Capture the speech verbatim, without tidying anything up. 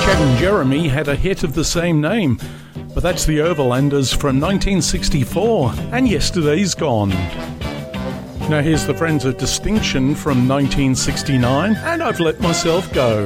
Chad and Jeremy had a hit of the same name, but that's the Overlanders from nineteen sixty-four, and Yesterday's Gone. Now here's the Friends of Distinction from nineteen sixty-nine, and I've Let Myself Go.